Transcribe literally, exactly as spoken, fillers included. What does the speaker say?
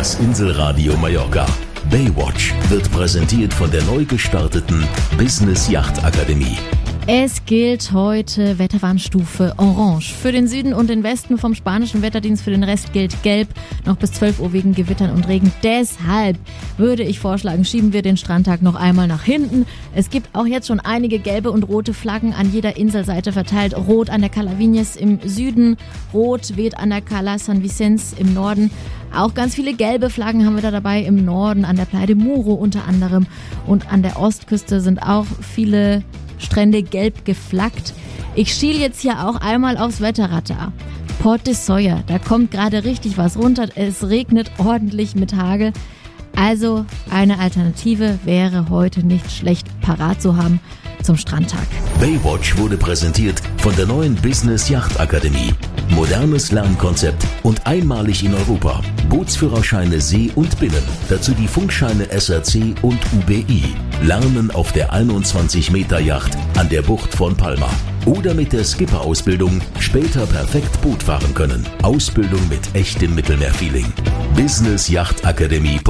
Das Inselradio Mallorca. Baywatch wird präsentiert von der neu gestarteten Business Yacht Akademie. Es gilt heute Wetterwarnstufe Orange. Für den Süden und den Westen vom spanischen Wetterdienst, für den Rest gilt Gelb, noch bis zwölf Uhr wegen Gewittern und Regen. Deshalb würde ich vorschlagen, schieben wir den Strandtag noch einmal nach hinten. Es gibt auch jetzt schon einige gelbe und rote Flaggen an jeder Inselseite verteilt. Rot an der Cala Vinyes im Süden, rot weht an der Cala San Vicens im Norden. Auch ganz viele gelbe Flaggen haben wir da dabei im Norden, an der Playa de Muro unter anderem. Und an der Ostküste sind auch viele Strände gelb geflaggt. Ich schiel jetzt hier auch einmal aufs Wetterradar. Port de Sóller, da kommt gerade richtig was runter. Es regnet ordentlich mit Hagel. Also eine Alternative wäre heute nicht schlecht parat zu haben zum Strandtag. Baywatch wurde präsentiert von der neuen Business Yacht Akademie. Modernes Lernkonzept und einmalig in Europa. Bootsführerscheine See und Binnen. Dazu die Funkscheine S R C und U B I. Lernen auf der einundzwanzig Meter Yacht an der Bucht von Palma. Oder mit der Skipper-Ausbildung später perfekt Boot fahren können. Ausbildung mit echtem Mittelmeerfeeling. Business Yacht Akademie.